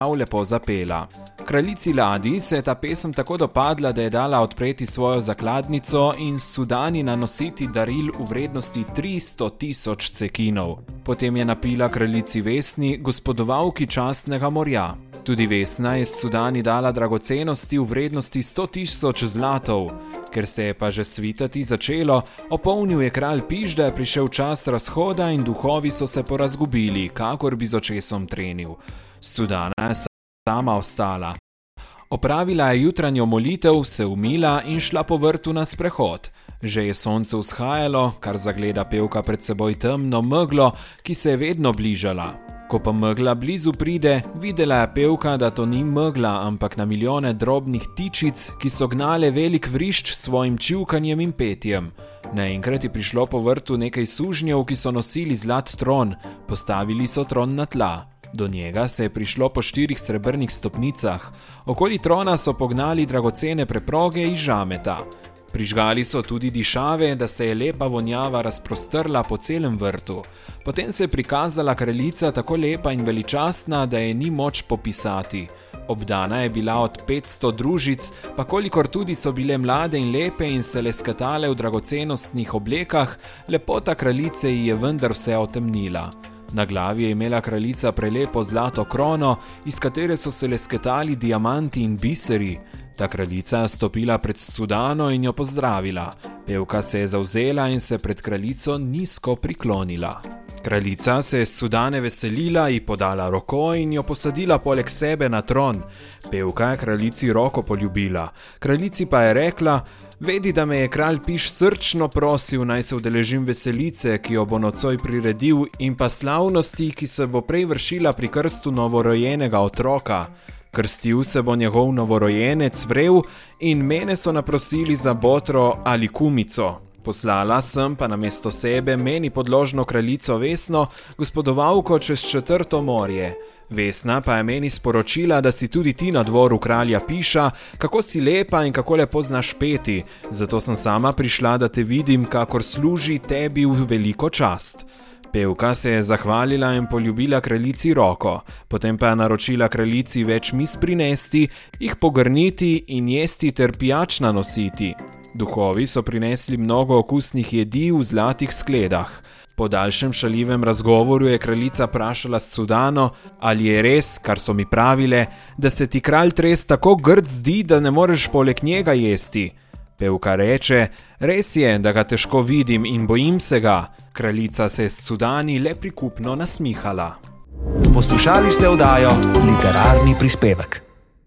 lepo zapela. Kraljici Ladi se je ta pesem tako dopadla, da je dala odpreti svojo zakladnico in Sudani nanositi daril v vrednosti 300.000 cekinov. Potem je napila kraljici Vesni, gospodovalki častnega morja. Tudi Vesna je Sudani dala dragocenosti v vrednosti 100.000 zlatov. Ker se je pa že svitati začelo, opolnil je kralj Piš, da je prišel čas razhoda in duhovi so se porazgubili, kakor bi z očesom trenil. Sudana je sama ostala. Opravila je jutranjo molitev, se umila in šla po vrtu na sprehod. Že je sonce vzhajalo, kar zagleda pevka pred seboj temno meglo, ki se je vedno bližala. Ko pa megla blizu pride, videla je pevka, da to ni megla, ampak na milijone drobnih tičic, ki so gnale velik vrišč s svojim čivkanjem in petjem. Naenkrat je prišlo po vrtu nekaj sužnjev, ki so nosili zlat tron. Postavili so tron na tla. Do njega se je prišlo po 4 srebrnih stopnicah. Okoli trona so pognali dragocene preproge iz žameta. Prižgali so tudi dišave, da se je lepa vonjava razprostrla po celem vrtu. Potem se je prikazala kraljica tako lepa in veličastna, da je ni moč popisati. Obdana je bila od 500 družic, pa kolikor tudi so bile mlade in lepe in se leskatale v dragocenostnih oblekah, lepota kraljice ji je vendar vse otemnila. Na glavi je imela kraljica prelepo zlato krono, iz katere so se lesketali diamanti in biseri. Ta kraljica je stopila pred Sudano in jo pozdravila. Pevka se je zavzela in se pred kraljico nizko priklonila. Kraljica se je s Sudane veselila, ji podala roko in jo posadila poleg sebe na tron. Pevka je kraljici roko poljubila. Kraljici pa je rekla: "Vedi, da me je kralj Piš srčno prosil, naj se udeležim veselice, ki jo bo nocoj priredil, in pa slavnosti, ki se bo prej vršila pri krstu novorojenega otroka. Krstil se bo njegov novorojenec Vrev in mene so naprosili za botro ali kumico. Poslala sem pa namesto sebe meni podložno kraljico Vesno, gospodovalko čez 4. morje. Vesna pa je meni sporočila, da si tudi ti na dvoru kralja Piša, kako si lepa in kako lepo znaš peti, zato sem sama prišla, da te vidim, kakor služi tebi v veliko čast." Pevka se je zahvalila in poljubila kraljici roko, potem pa je naročila kraljici več mis prinesti, jih pogrniti in jesti ter pijač nanositi. Duhovi so prinesli mnogo okusnih jedi v zlatih skledah. Po daljšem šaljivem razgovoru je kraljica vprašala Sudano, ali je res, kar so mi pravile, da se ti kralj Tres tako grd zdi, da ne moreš poleg njega jesti. Pevka reče: "Res je, da ga težko vidim in bojim se ga." Kraljica se je Sudani le prikupno nasmihala. Poslušali ste oddajo Literarni prispevek.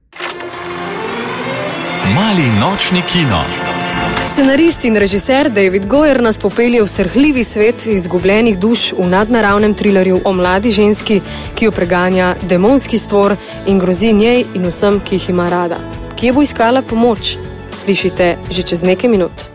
Mali nočni kino. Scenarist in režiser David Goyer nas popelje v srhljivi svet izgubljenih duš v nadnaravnem trilerju o mladi ženski, ki jo preganja demonski stvor in grozi njej in vsem, ki jih ima rada. Kje bo iskala pomoč? Slišite že čez nekaj minut.